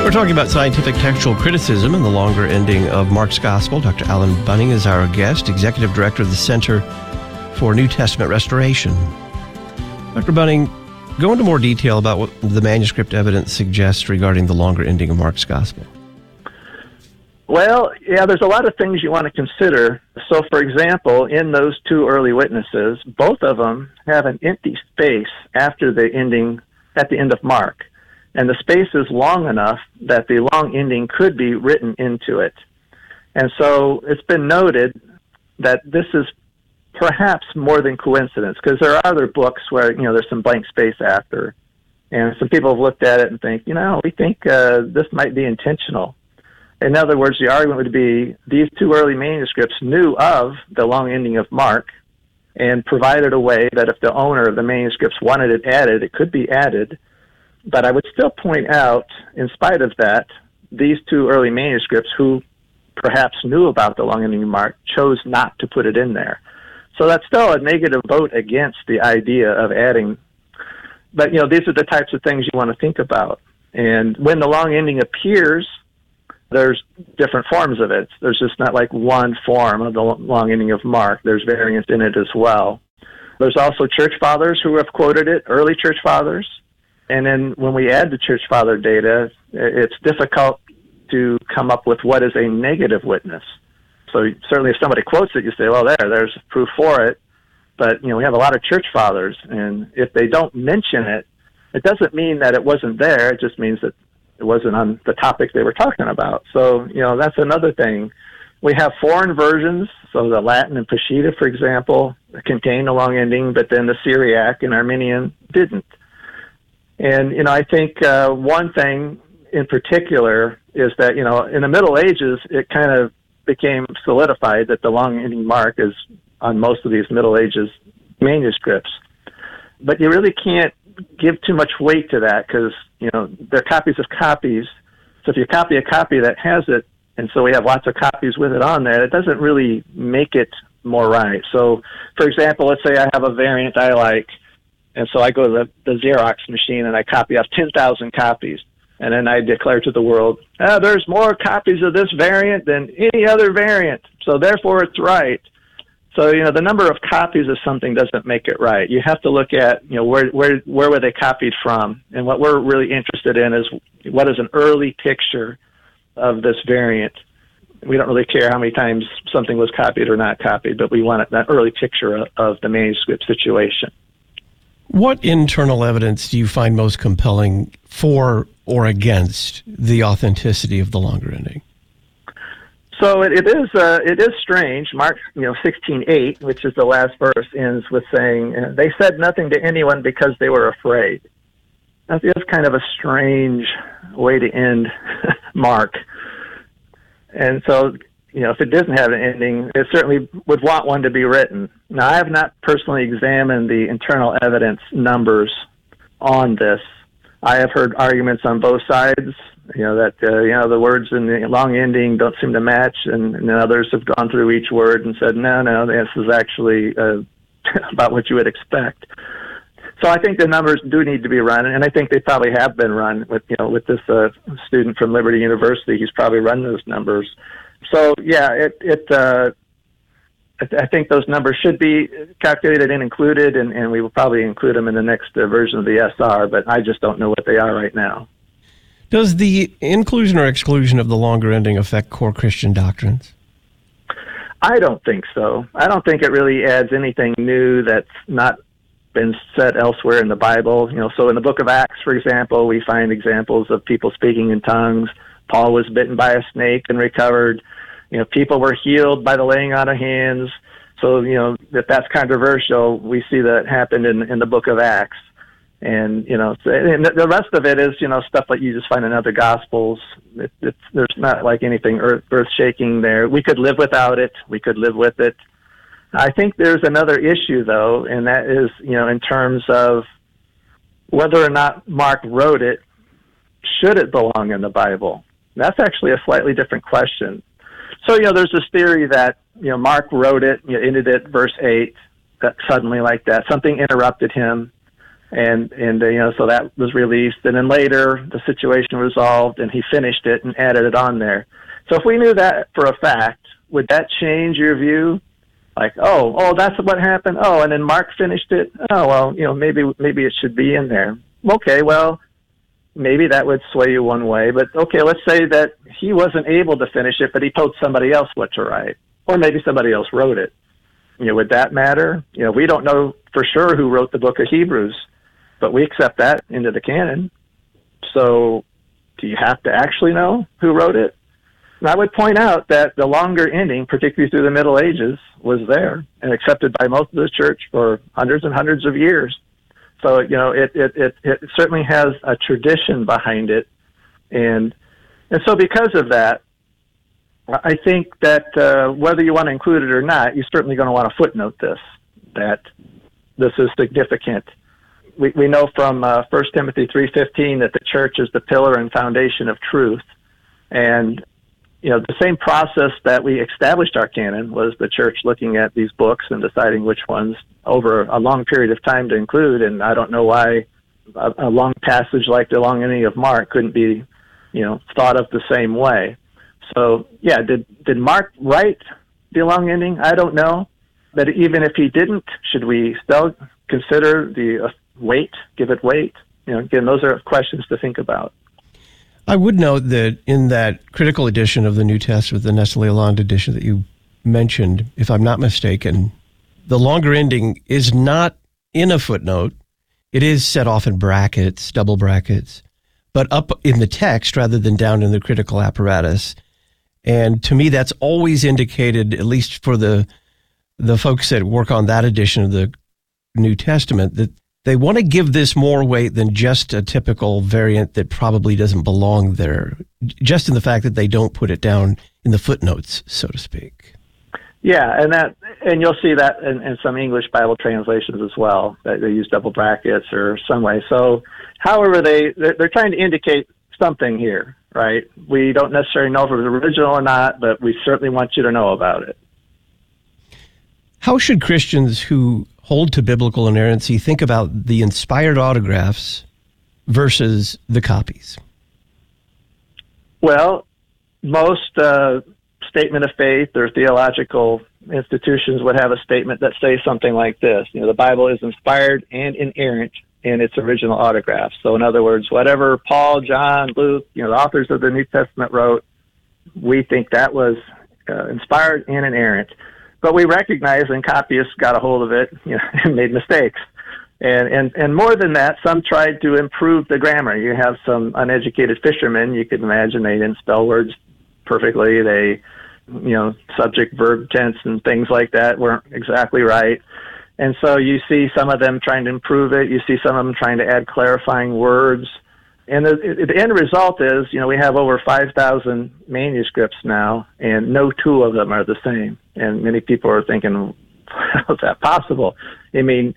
We're talking about scientific textual criticism and the longer ending of Mark's Gospel. Dr. Alan Bunning is our guest, Executive Director of the Center for New Testament Restoration. Dr. Bunning, go into more detail about what the manuscript evidence suggests regarding the longer ending of Mark's Gospel. Well, yeah, there's a lot of things you want to consider. So, for example, in those two early witnesses, both of them have an empty space after the ending, at the end of Mark. And the space is long enough that the long ending could be written into it. And so it's been noted that this is perhaps more than coincidence, because there are other books where, there's some blank space after. And some people have looked at it and think, we think this might be intentional. In other words, the argument would be these two early manuscripts knew of the long ending of Mark and provided a way that if the owner of the manuscripts wanted it added, it could be added. But I would still point out, in spite of that, these two early manuscripts who perhaps knew about the long ending of Mark chose not to put it in there. So that's still a negative vote against the idea of adding. But, these are the types of things you want to think about. And when the long ending appears, there's different forms of it. There's just not like one form of the long ending of Mark. There's variants in it as well. There's also church fathers who have quoted it, early church fathers. And then when we add the church father data, it's difficult to come up with what is a negative witness. So certainly if somebody quotes it, you say, well, there's proof for it. But, we have a lot of church fathers, and if they don't mention it, it doesn't mean that it wasn't there. It just means that it wasn't on the topic they were talking about. So, that's another thing. We have foreign versions, so the Latin and Peshitta, for example, contain a long ending, but then the Syriac and Armenian didn't. And, I think one thing in particular is that, in the Middle Ages, it kind of became solidified that the long-ending Mark is on most of these Middle Ages manuscripts. But you really can't give too much weight to that because, they're copies of copies. So if you copy a copy that has it, and so we have lots of copies with it on there, it doesn't really make it more right. So, for example, let's say I have a variant I like, and so I go to the Xerox machine and I copy off 10,000 copies. And then I declare to the world, there's more copies of this variant than any other variant, so therefore it's right. So, the number of copies of something doesn't make it right. You have to look at, where were they copied from? And what we're really interested in is what is an early picture of this variant. We don't really care how many times something was copied or not copied, but we want that early picture of the manuscript situation. What internal evidence do you find most compelling for or against the authenticity of the longer ending? So it is strange. Mark 16:8, which is the last verse, ends with saying, "They said nothing to anyone because they were afraid." That is kind of a strange way to end Mark. And so, if it doesn't have an ending, it certainly would want one to be written. Now, I have not personally examined the internal evidence numbers on this. I have heard arguments on both sides, that, the words in the long ending don't seem to match, and others have gone through each word and said, no, this is actually about what you would expect. So I think the numbers do need to be run, and I think they probably have been run with this student from Liberty University. He's probably run those numbers. So, yeah, I think those numbers should be calculated and included, and we will probably include them in the next version of the SR, but I just don't know what they are right now. Does the inclusion or exclusion of the longer ending affect core Christian doctrines? I don't think so. I don't think it really adds anything new that's not been said elsewhere in the Bible. So in the book of Acts, for example, we find examples of people speaking in tongues. Paul was bitten by a snake and recovered. People were healed by the laying on of hands. So, if that's controversial, we see that happened in the book of Acts. And, and the rest of it is, stuff that you just find in other Gospels. There's not like anything earth-shaking there. We could live without it. We could live with it. I think there's another issue, though, and that is, in terms of whether or not Mark wrote it, should it belong in the Bible? That's actually a slightly different question. So, there's this theory that, Mark wrote it, ended at verse 8, that suddenly like that. Something interrupted him. So that was released, and then later the situation resolved, and he finished it and added it on there. So if we knew that for a fact, would that change your view? Like, oh, that's what happened. Oh, and then Mark finished it. Oh, well, maybe it should be in there. Okay, well, maybe that would sway you one way. But okay, let's say that he wasn't able to finish it, but he told somebody else what to write, or maybe somebody else wrote it. Would that matter? We don't know for sure who wrote the book of Hebrews, but we accept that into the canon. So do you have to actually know who wrote it? And I would point out that the longer ending, particularly through the Middle Ages, was there and accepted by most of the church for hundreds and hundreds of years. So, it certainly has a tradition behind it. And so because of that, I think that whether you want to include it or not, you're certainly going to want to footnote this, that this is significant. We know from 1 Timothy 3:15 that the church is the pillar and foundation of truth. And, the same process that we established our canon was the church looking at these books and deciding which ones over a long period of time to include. And I don't know why a long passage like the long ending of Mark couldn't be, thought of the same way. So, yeah, did Mark write the long ending? I don't know. But even if he didn't, should we still consider the weight, give it weight? Again, those are questions to think about. I would note that in that critical edition of the New Testament, the Nestle Aland edition that you mentioned, if I'm not mistaken, the longer ending is not in a footnote. It is set off in brackets, double brackets, but up in the text rather than down in the critical apparatus. And to me, that's always indicated, at least for the folks that work on that edition of the New Testament, that they want to give this more weight than just a typical variant that probably doesn't belong there, just in the fact that they don't put it down in the footnotes, so to speak. Yeah, and you'll see that in some English Bible translations as well, that they use double brackets or some way. So, however, they're trying to indicate something here, right? We don't necessarily know if it was original or not, but we certainly want you to know about it. How should Christians who hold to biblical inerrancy think about the inspired autographs versus the copies? Well, most statement of faith or theological institutions would have a statement that says something like this. The Bible is inspired and inerrant in its original autographs. So in other words, whatever Paul, John, Luke, the authors of the New Testament wrote, we think that was inspired and inerrant. But we recognize, and copyists got a hold of it, and made mistakes. And more than that, some tried to improve the grammar. You have some uneducated fishermen, you can imagine they didn't spell words perfectly. They, subject, verb, tense, and things like that weren't exactly right. And so you see some of them trying to improve it. You see some of them trying to add clarifying words. And the end result is, we have over 5,000 manuscripts now, and no two of them are the same. And many people are thinking, how is that possible? I mean,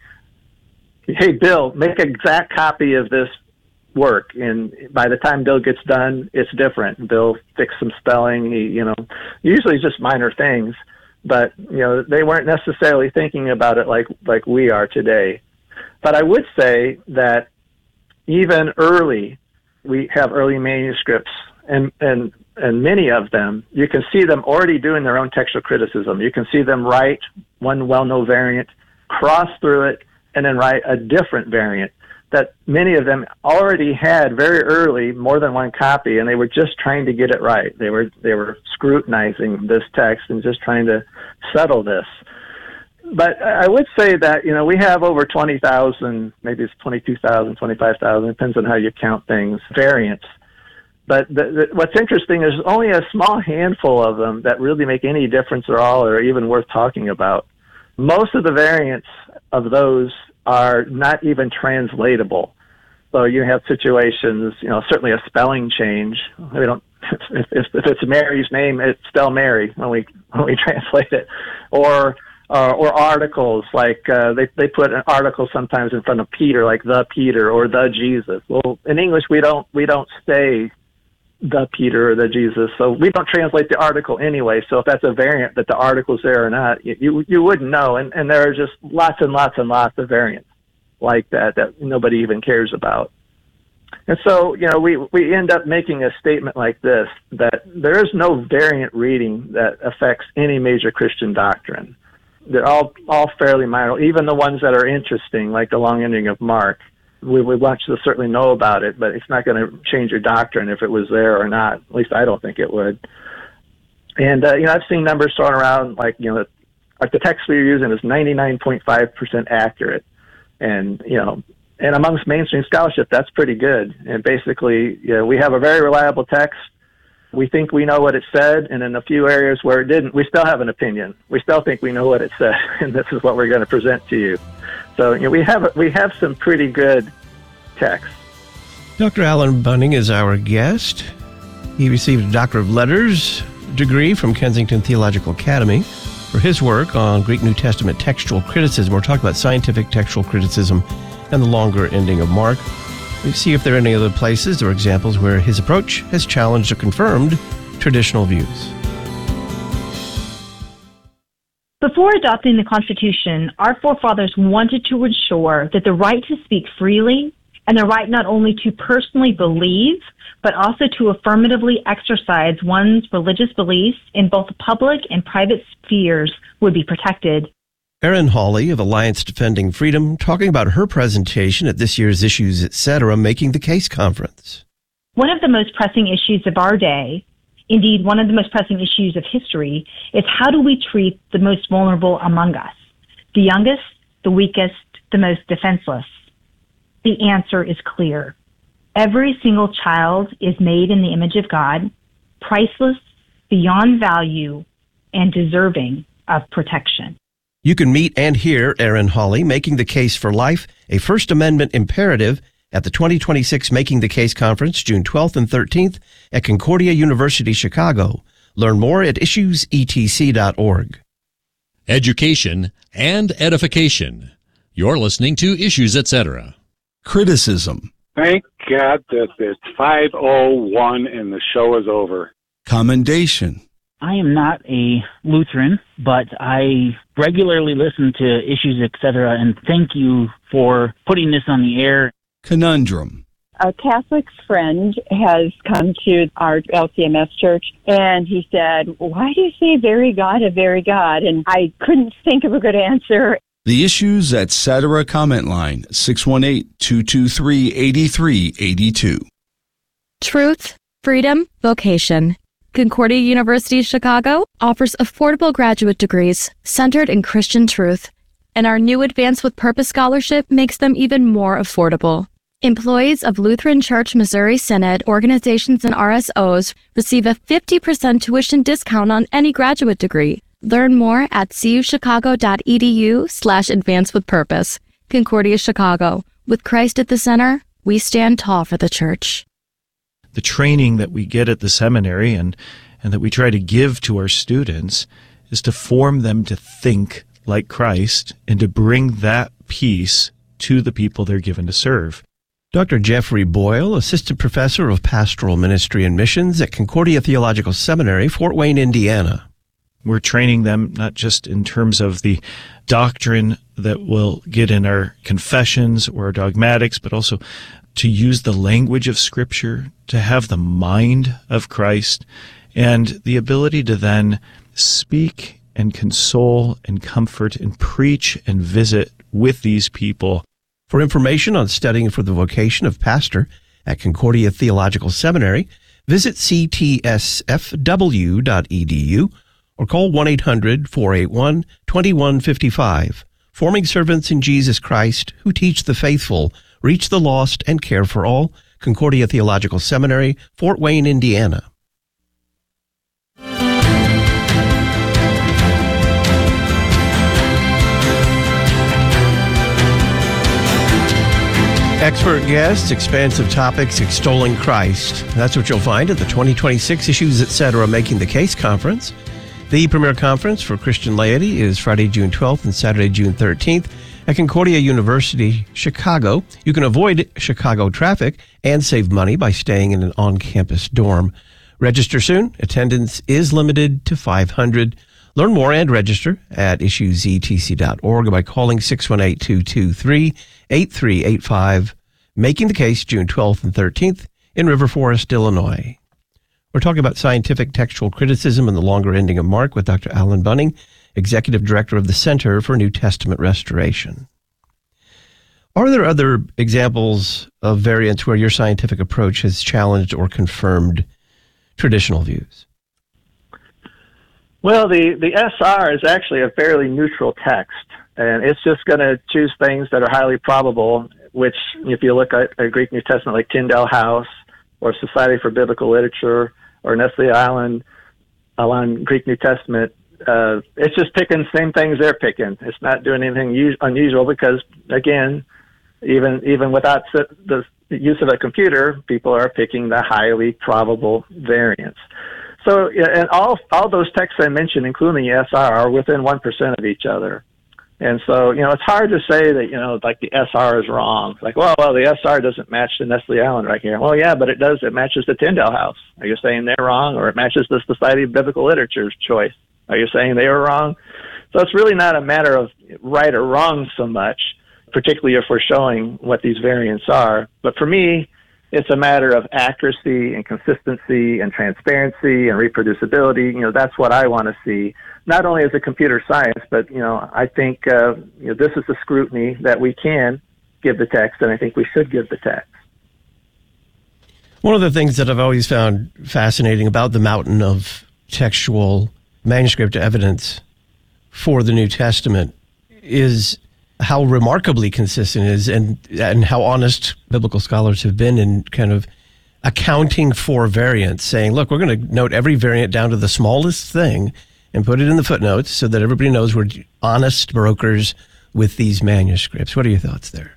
hey, Bill, make an exact copy of this work. And by the time Bill gets done, it's different. Bill fix some spelling, usually just minor things. But, they weren't necessarily thinking about it like we are today. But I would say that even early, we have early manuscripts, and many of them, you can see them already doing their own textual criticism. You can see them write one well-known variant, cross through it, and then write a different variant. That many of them already had very early more than one copy, and they were just trying to get it right. They were scrutinizing this text and just trying to settle this. But I would say that, we have over 20,000, maybe it's 22,000, 25,000, depends on how you count things, variants. But what's interesting is only a small handful of them that really make any difference at all or even worth talking about. Most of the variants of those are not even translatable. So you have situations, certainly a spelling change. We don't, if it's Mary's name, it's still Mary when we translate it. Or articles, like they put an article sometimes in front of Peter, like the Peter or the Jesus. Well, in English we don't say the Peter or the Jesus, so we don't translate the article anyway. So if that's a variant that the article's there or not, you wouldn't know. And there are just lots and lots and lots of variants. like that nobody even cares about. And so, we end up making a statement like this, that there is no variant reading that affects any major Christian doctrine. They're all fairly minor, even the ones that are interesting, like the long ending of Mark. We want you to certainly know about it, but it's not going to change your doctrine if it was there or not. At least I don't think it would. And, I've seen numbers thrown around, like the text we're using is 99.5% accurate. And, and amongst mainstream scholarship, that's pretty good. And basically, we have a very reliable text. We think we know what it said, and in a few areas where it didn't, we still have an opinion. We still think we know what it said, and this is what we're going to present to you. So we have some pretty good texts. Dr. Alan Bunning is our guest. He received a Doctor of Letters degree from Kensington Theological Academy for his work on Greek New Testament textual criticism. We're talking about scientific textual criticism and the longer ending of Mark. We see if there are any other places or examples where his approach has challenged or confirmed traditional views. Before adopting the Constitution, our forefathers wanted to ensure that the right to speak freely and the right not only to personally believe, but also to affirmatively exercise one's religious beliefs in both public and private spheres would be protected. Erin Hawley of Alliance Defending Freedom talking about her presentation at this year's Issues Etc. Making the Case conference. One of the most pressing issues of our day, indeed one of the most pressing issues of history, is how do we treat the most vulnerable among us? The youngest, the weakest, the most defenseless. The answer is clear. Every single child is made in the image of God, priceless, beyond value, and deserving of protection. You can meet and hear Erin Hawley making the case for life, a First Amendment imperative, at the 2026 Making the Case Conference, June 12th and 13th at Concordia University, Chicago. Learn more at issuesetc.org. Education and edification. You're listening to Issues Etc. Criticism. Thank God that it's 5:01 and the show is over. Commendation. I am not a Lutheran, but I regularly listen to Issues, etc., and thank you for putting this on the air. Conundrum. A Catholic friend has come to our LCMS church, and he said, why do you say very God, a very God? And I couldn't think of a good answer. The Issues Etc. comment line, 618-223-8382. Truth, freedom, vocation. Concordia University Chicago offers affordable graduate degrees centered in Christian truth, and our new Advance with Purpose scholarship makes them even more affordable. Employees of Lutheran Church Missouri Synod organizations and RSOs receive a 50% tuition discount on any graduate degree. Learn more at cuchicago.edu/advancewithpurpose. Concordia Chicago. With Christ at the center, we stand tall for the church. The training that we get at the seminary and that we try to give to our students is to form them to think like Christ and to bring that peace to the people they're given to serve. Dr. Jeffrey Boyle, Assistant Professor of Pastoral Ministry and Missions at Concordia Theological Seminary, Fort Wayne, Indiana. We're training them not just in terms of the doctrine that we'll get in our confessions or our dogmatics, but also to use the language of Scripture, to have the mind of Christ, and the ability to then speak and console and comfort and preach and visit with these people. For information on studying for the vocation of pastor at Concordia Theological Seminary, visit ctsfw.edu or call 1-800-481-2155. Forming servants in Jesus Christ who teach the faithful, reach the lost, and care for all. Concordia Theological Seminary, Fort Wayne, Indiana. Expert guests, expansive topics, extolling Christ. That's what you'll find at the 2026 Issues Etc. Making the Case Conference. The premier conference for Christian laity is Friday, June 12th and Saturday, June 13th at Concordia University, Chicago. You can avoid Chicago traffic and save money by staying in an on-campus dorm. Register soon. Attendance is limited to 500. Learn more and register at issuesetc.org by calling 618-223-8385, Making the Case, June 12th and 13th in River Forest, Illinois. We're talking about scientific textual criticism and the longer ending of Mark with Dr. Alan Bunning, Executive Director of the Center for New Testament Restoration. Are there other examples of variants where your scientific approach has challenged or confirmed traditional views? Well, the SR is actually a fairly neutral text, and it's just going to choose things that are highly probable, which, if you look at a Greek New Testament like Tyndale House or Society for Biblical Literature or Nestle Aland Greek New Testament, it's just picking the same things they're picking. It's not doing anything unusual because, again, even without the use of a computer, people are picking the highly probable variants. So, and all those texts I mentioned, including the SR, are within 1% of each other. And so, it's hard to say that, like the SR is wrong. Like, well, the SR doesn't match the Nestle Aland right here. Well, yeah, but it does. It matches the Tyndale House. Are you saying they're wrong? Or it matches the Society of Biblical Literature's choice. Are you saying they were wrong? So it's really not a matter of right or wrong so much, particularly if we're showing what these variants are. But for me, it's a matter of accuracy and consistency and transparency and reproducibility. That's what I want to see, not only as a computer science, but, I think this is the scrutiny that we can give the text, and I think we should give the text. One of the things that I've always found fascinating about the mountain of textual manuscript evidence for the New Testament is how remarkably consistent it is and how honest biblical scholars have been in kind of accounting for variants, saying, look, we're going to note every variant down to the smallest thing and put it in the footnotes so that everybody knows we're honest brokers with these manuscripts. What are your thoughts there?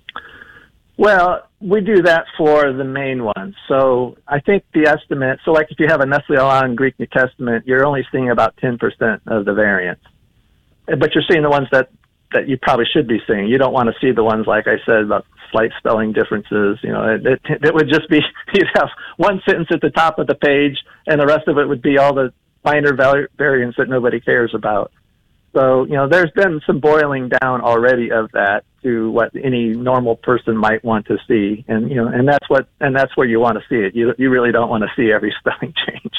Well, we do that for the main ones. So I think the estimate, so like if you have a Nestle Aland Greek New Testament, you're only seeing about 10% of the variants. But you're seeing the ones that you probably should be seeing. You don't want to see the ones, like I said, about slight spelling differences. It would just be, you'd have one sentence at the top of the page, and the rest of it would be all the minor variants that nobody cares about. So, there's been some boiling down already of that to what any normal person might want to see. And, and that's where you want to see it. You really don't want to see every spelling change.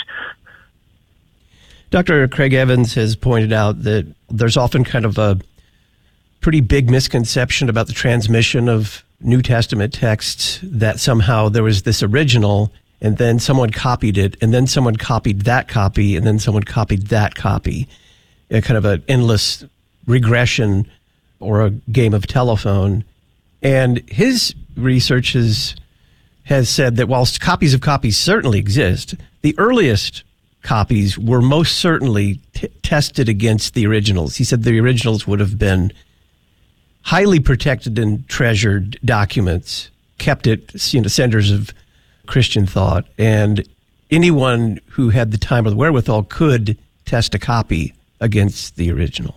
Dr. Craig Evans has pointed out that there's often kind of a pretty big misconception about the transmission of New Testament texts, that somehow there was this original and then someone copied it and then someone copied that copy and then someone copied that copy. A kind of an endless regression or a game of telephone. And his research has said that whilst copies of copies certainly exist, the earliest copies were most certainly tested against the originals. He said the originals would have been highly protected and treasured documents, kept at centers of Christian thought, and anyone who had the time or the wherewithal could test a copy against the original.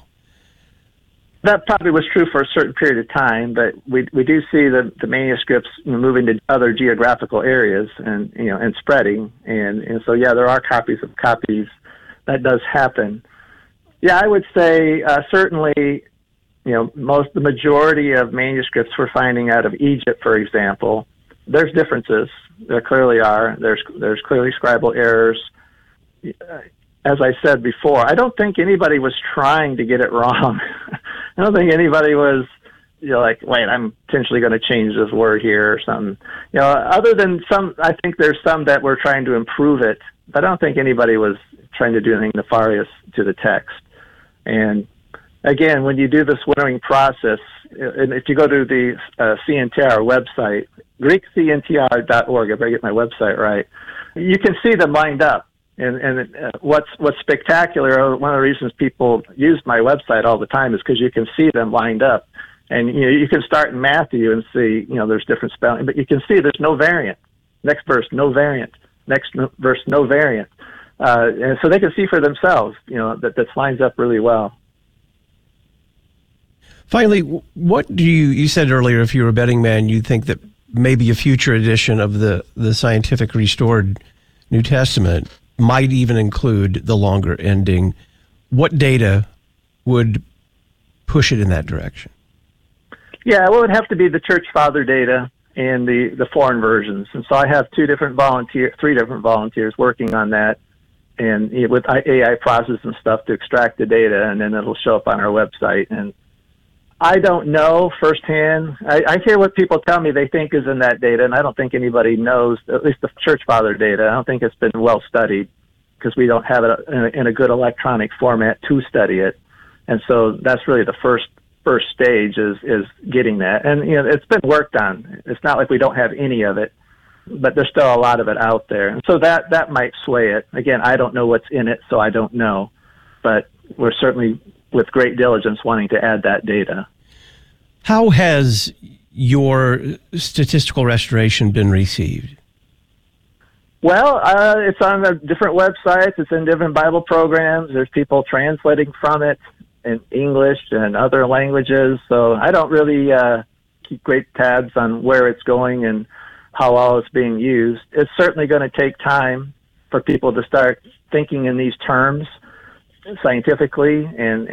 That probably was true for a certain period of time, but we do see the manuscripts moving to other geographical areas and spreading, and so there are copies of copies. That does happen. Yeah, I would say certainly. The majority of manuscripts we're finding out of Egypt, for example, there's differences. There clearly are. There's clearly scribal errors. As I said before, I don't think anybody was trying to get it wrong. I don't think anybody was, like, wait, I'm potentially going to change this word here or something. Other than some, I think there's some that were trying to improve it, but I don't think anybody was trying to do anything nefarious to the text. And again, when you do this winnowing process, and if you go to the CNTR website, GreekCNTR.org, I better get my website right, you can see them lined up. And what's spectacular, one of the reasons people use my website all the time is because you can see them lined up. And you can start in Matthew and see, there's different spelling, but you can see there's no variant. Next verse, no variant. Next verse, no variant. And so they can see for themselves, that this lines up really well. Finally, what do you said earlier, if you were a betting man, you think that maybe a future edition of the scientific restored New Testament might even include the longer ending. what data would push it in that direction? Yeah, well, it would have to be the church father data and the foreign versions. And so I have three different volunteers working on that, and with AI process and stuff to extract the data, and then it'll show up on our website. And I don't know firsthand. I hear what people tell me they think is in that data, and I don't think anybody knows, at least the church father data. I don't think it's been well studied because we don't have it in a good electronic format to study it. And so that's really the first stage is getting that. And, it's been worked on. It's not like we don't have any of it, but there's still a lot of it out there. And so that might sway it. Again, I don't know what's in it, so I don't know. But we're certainly, with great diligence, wanting to add that data. How has your statistical restoration been received? Well, it's on the different websites. It's in different Bible programs. There's people translating from it in English and other languages. So I don't really keep great tabs on where it's going and how all it's being used. It's certainly going to take time for people to start thinking in these terms scientifically, and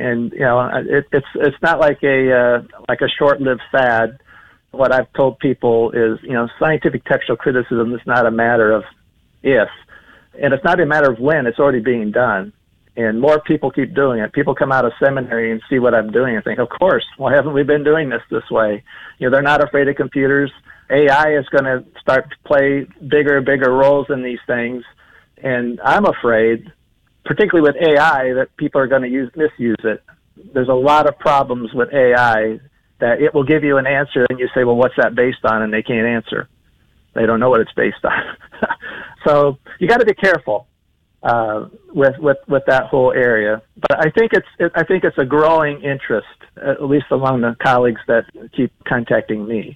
it's not like a short-lived fad. What I've told people is, scientific textual criticism is not a matter of if, and it's not a matter of when. It's already being done, and more people keep doing it. People come out of seminary and see what I'm doing and think, of course, why haven't we been doing this way? They're not afraid of computers. AI is going to start to play bigger and bigger roles in these things, and I'm afraid, particularly with AI, that people are going to misuse it. There's a lot of problems with AI that it will give you an answer and you say, well, what's that based on? And they can't answer. They don't know what it's based on. So you got to be careful with that whole area. But I think it's a growing interest, at least among the colleagues that keep contacting me.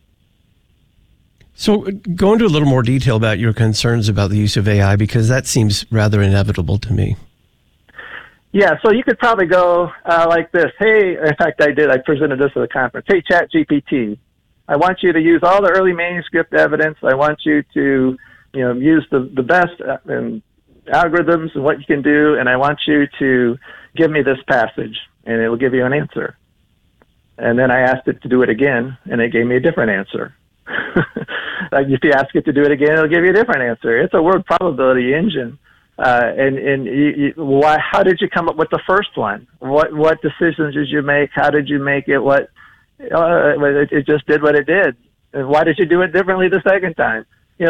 So go into a little more detail about your concerns about the use of AI, because that seems rather inevitable to me. Yeah, so you could probably go like this. Hey, in fact, I presented this at the conference. Hey, ChatGPT, I want you to use all the early manuscript evidence. I want you to, use the best algorithms and what you can do, and I want you to give me this passage, and it will give you an answer. And then I asked it to do it again, and it gave me a different answer. If you ask it to do it again, it'll give you a different answer. It's a word probability engine. Why? How did you come up with the first one? What decisions did you make? How did you make it? It just did what it did. And why did you do it differently the second time?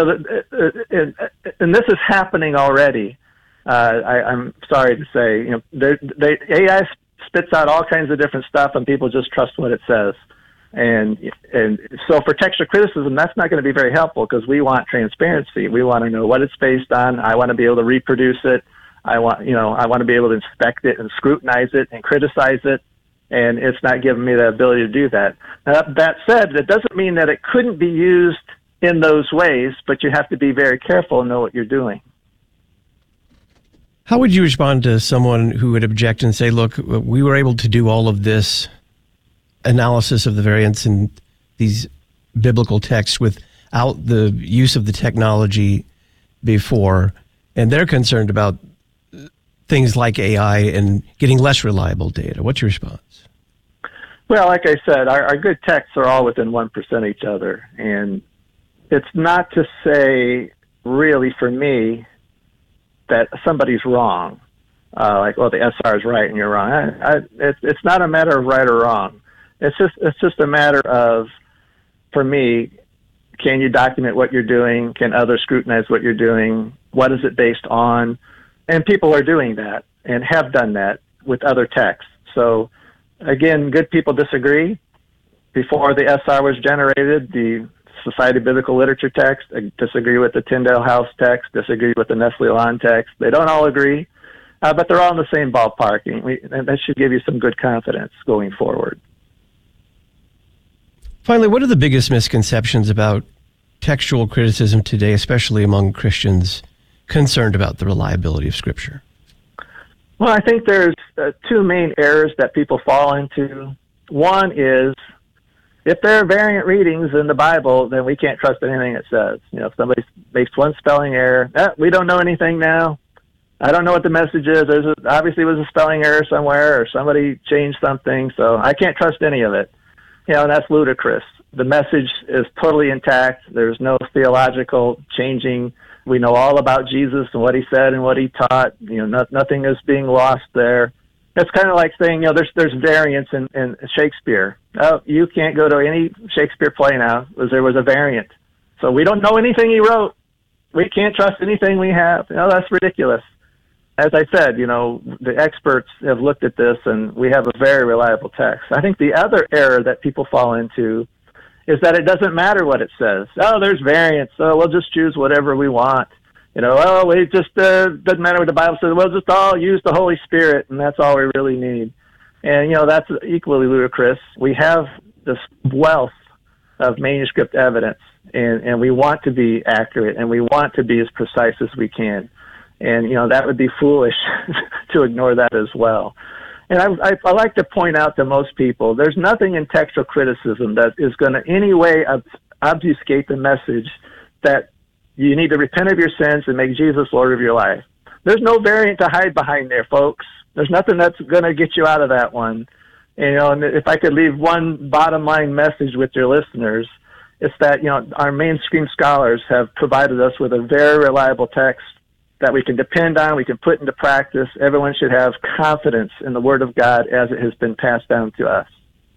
And this is happening already. I'm sorry to say, AI spits out all kinds of different stuff, and people just trust what it says. And so for textual criticism, that's not going to be very helpful, because we want transparency. We want to know what it's based on. I want to be able to reproduce it. I want to be able to inspect it and scrutinize it and criticize it. And it's not giving me the ability to do that. Now, that said, that doesn't mean that it couldn't be used in those ways, but you have to be very careful and know what you're doing. How would you respond to someone who would object and say, look, we were able to do all of this analysis of the variants in these biblical texts without the use of the technology before, and they're concerned about things like AI and getting less reliable data? What's your response? Well, like I said, our good texts are all within 1% of each other, and it's not to say, really, for me, that somebody's wrong. The SR is right and you're wrong. It's not a matter of right or wrong. It's just a matter of, for me, can you document what you're doing? Can others scrutinize what you're doing? What is it based on? And people are doing that and have done that with other texts. So, again, good people disagree. Before the SR was generated, the Society of Biblical Literature text, disagree with the Tyndale House text, disagree with the Nestle Aland text. They don't all agree, but they're all in the same ballpark, and that should give you some good confidence going forward. Finally, what are the biggest misconceptions about textual criticism today, especially among Christians concerned about the reliability of Scripture? Well, I think there's two main errors that people fall into. One is, if there are variant readings in the Bible, then we can't trust anything it says. If somebody makes one spelling error, we don't know anything now. I don't know what the message is. Obviously was a spelling error somewhere, or somebody changed something, so I can't trust any of it. And that's ludicrous. The message is totally intact. There's no theological changing. We know all about Jesus and what he said and what he taught. Nothing is being lost there. It's kind of like saying, there's variants in Shakespeare. Oh, you can't go to any Shakespeare play now because there was a variant. So we don't know anything he wrote. We can't trust anything we have. That's ridiculous. As I said, the experts have looked at this, and we have a very reliable text. I think the other error that people fall into is that it doesn't matter what it says. Oh, there's variants, so we'll just choose whatever we want. It just doesn't matter what the Bible says. We'll just all use the Holy Spirit, and that's all we really need. And, that's equally ludicrous. We have this wealth of manuscript evidence, and we want to be accurate, and we want to be as precise as we can. And, that would be foolish to ignore that as well. And I like to point out to most people, there's nothing in textual criticism that is going to any way obfuscate the message that you need to repent of your sins and make Jesus Lord of your life. There's no variant to hide behind there, folks. There's nothing that's going to get you out of that one. And if I could leave one bottom line message with your listeners, it's that, our mainstream scholars have provided us with a very reliable text that we can depend on, we can put into practice. Everyone should have confidence in the Word of God as it has been passed down to us.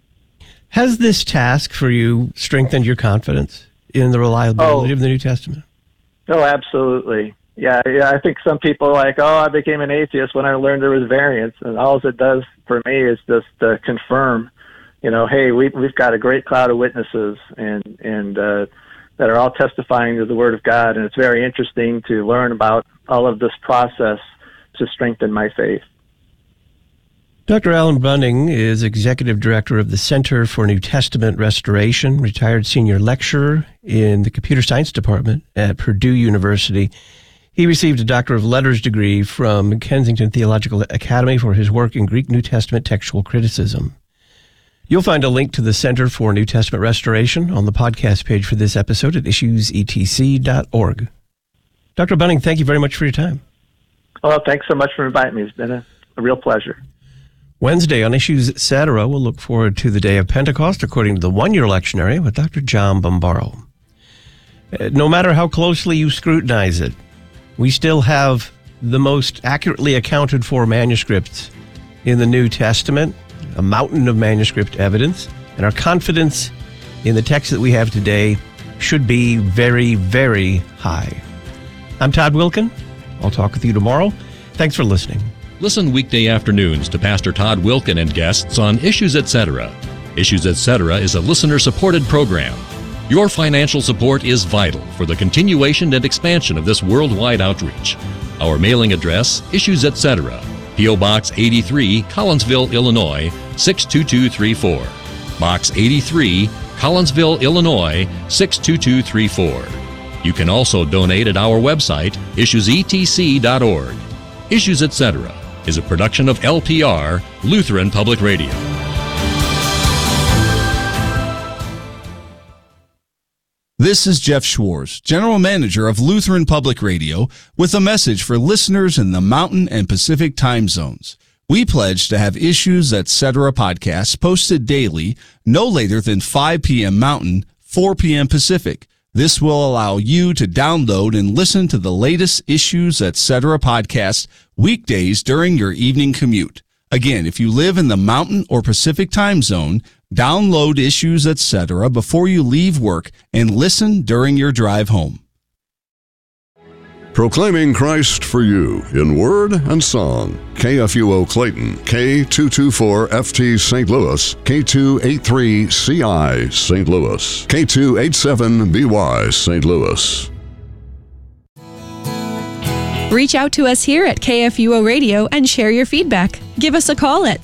Has this task for you strengthened your confidence in the reliability of the New Testament? Oh, absolutely. Yeah, I think some people I became an atheist when I learned there was variance, and all it does for me is just to confirm, hey, we've got a great cloud of witnesses, and that are all testifying to the Word of God, and it's very interesting to learn about all of this process to strengthen my faith. Dr. Alan Bunning is Executive Director of the Center for New Testament Restoration, retired senior lecturer in the Computer Science Department at Purdue University. He received a Doctor of Letters degree from Kensington Theological Academy for his work in Greek New Testament textual criticism. You'll find a link to the Center for New Testament Restoration on the podcast page for this episode at issuesetc.org. Dr. Bunning, thank you very much for your time. Well, thanks so much for inviting me. It's been a real pleasure. Wednesday on Issues Etc., we'll look forward to the day of Pentecost according to the one-year lectionary with Dr. John Bombaro. No matter how closely you scrutinize it, we still have the most accurately accounted for manuscripts in the New Testament, a mountain of manuscript evidence, and our confidence in the text that we have today should be very, very high. I'm Todd Wilkin. I'll talk with you tomorrow. Thanks for listening. Listen weekday afternoons to Pastor Todd Wilkin and guests on Issues Etc. Issues Etc. is a listener-supported program. Your financial support is vital for the continuation and expansion of this worldwide outreach. Our mailing address, Issues Etc., P.O. Box 83, Collinsville, Illinois, 62234. Box 83, Collinsville, Illinois, 62234. You can also donate at our website, issuesetc.org. Issues Etc. is a production of LPR, Lutheran Public Radio. This is Jeff Schwartz, General Manager of Lutheran Public Radio, with a message for listeners in the Mountain and Pacific time zones. We pledge to have Issues Etc. podcasts posted daily, no later than 5 p.m. Mountain, 4 p.m. Pacific. This will allow you to download and listen to the latest Issues Etc. podcast weekdays during your evening commute. Again, if you live in the Mountain or Pacific time zone, download Issues Etc. before you leave work and listen during your drive home. Proclaiming Christ for you in word and song. KFUO Clayton, K224FT St. Louis, K283CI St. Louis, K287BY St. Louis. Reach out to us here at KFUO Radio and share your feedback. Give us a call at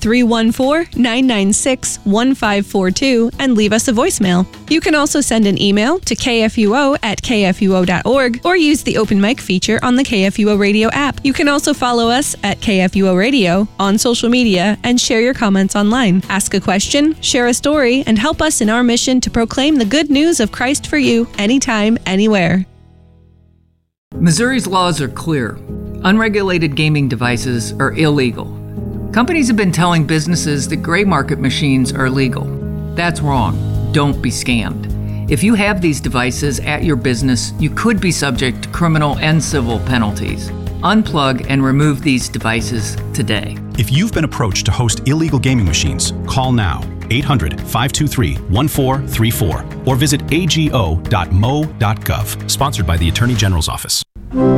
314-996-1542 and leave us a voicemail. You can also send an email to kfuo@kfuo.org or use the open mic feature on the KFUO Radio app. You can also follow us at KFUO Radio on social media and share your comments online. Ask a question, share a story, and help us in our mission to proclaim the good news of Christ for you anytime, anywhere. Missouri's laws are clear. Unregulated gaming devices are illegal. Companies have been telling businesses that gray market machines are legal. That's wrong. Don't be scammed. If you have these devices at your business, you could be subject to criminal and civil penalties. Unplug and remove these devices today. If you've been approached to host illegal gaming machines, call now 800-523-1434 or visit ago.mo.gov. Sponsored by the Attorney General's Office.